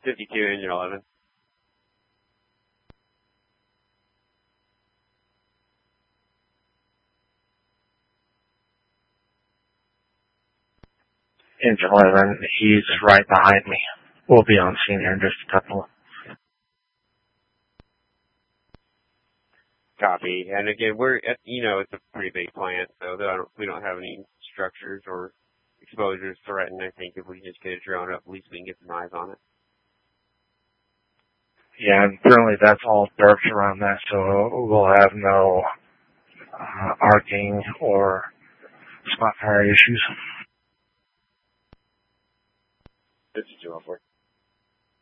52, engine 11. Engine 11, he's right behind me. We'll be on scene here in just a couple. Copy. And again, we're at, it's a pretty big plant, so we don't have any structures or exposures threatened. I think if we just get a drone up, at least we can get some eyes on it. Yeah, and currently that's all dirt around that, so we'll have no arcing or spot fire issues. This is 214.